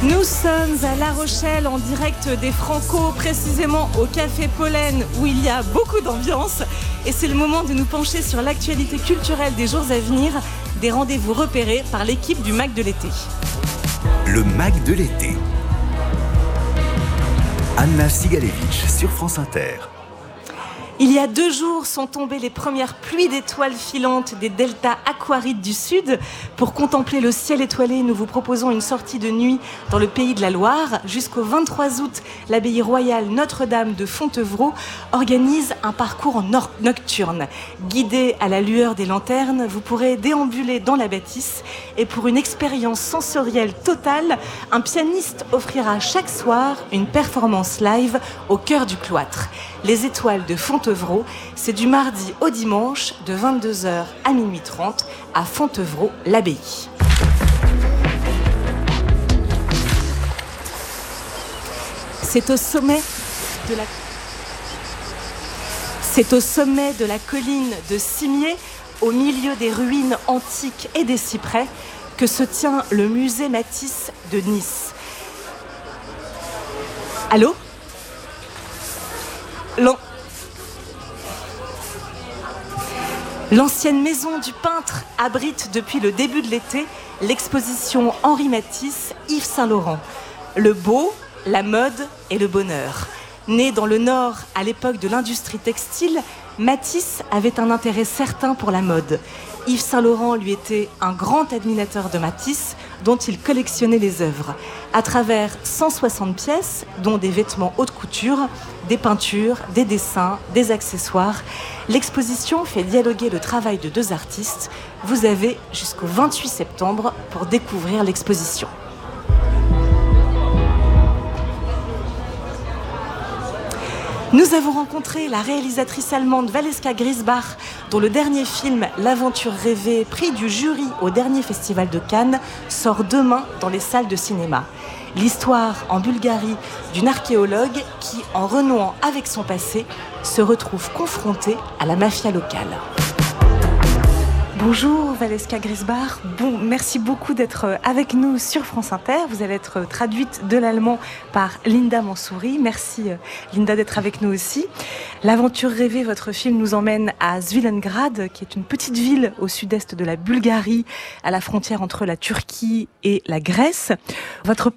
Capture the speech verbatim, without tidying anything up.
Nous sommes à La Rochelle en direct des Franco, précisément au Café Pollen où il y a beaucoup d'ambiance. Et c'est le moment de nous pencher sur l'actualité culturelle des jours à venir, des rendez-vous repérés par l'équipe du Mac de l'été. Le Mac de l'été. Anna Sigalevitch sur France Inter. Il y a deux jours sont tombées les premières pluies d'étoiles filantes des deltas aquarides du Sud. Pour contempler le ciel étoilé, nous vous proposons une sortie de nuit dans le pays de la Loire. Jusqu'au vingt-trois août, l'abbaye royale Notre-Dame de Fontevraud organise un parcours nor- nocturne. Guidé à la lueur des lanternes, vous pourrez déambuler dans la bâtisse. Et pour une expérience sensorielle totale, un pianiste offrira chaque soir une performance live au cœur du cloître. Les étoiles de Fontevraud, c'est du mardi au dimanche de vingt-deux heures à minuit trente à Fontevraud-l'Abbaye. C'est au sommet de la... C'est au sommet de la colline de Cimier, au milieu des ruines antiques et des cyprès, que se tient le musée Matisse de Nice. Allô ? L'an... L'ancienne maison du peintre abrite depuis le début de l'été l'exposition Henri Matisse, Yves Saint-Laurent. Le beau, la mode et le bonheur. Né dans le Nord à l'époque de l'industrie textile, Matisse avait un intérêt certain pour la mode. Yves Saint-Laurent lui était un grand admirateur de Matisse, dont il collectionnait les œuvres. À travers cent soixante pièces, dont des vêtements haute couture, des peintures, des dessins, des accessoires, l'exposition fait dialoguer le travail de deux artistes. Vous avez jusqu'au vingt-huit septembre pour découvrir l'exposition. Nous avons rencontré la réalisatrice allemande Valeska Grisbach, dont le dernier film, L'aventure rêvée, prix du jury au dernier festival de Cannes, sort demain dans les salles de cinéma. L'histoire en Bulgarie d'une archéologue qui, en renouant avec son passé, se retrouve confrontée à la mafia locale. Bonjour Valeska Grisbach, bon, merci beaucoup d'être avec nous sur France Inter. Vous allez être traduite de l'allemand par Linda Mansouri. Merci Linda d'être avec nous aussi. L'aventure rêvée, votre film nous emmène à Svilengrad, qui est une petite ville au sud-est de la Bulgarie, à la frontière entre la Turquie et la Grèce. Votre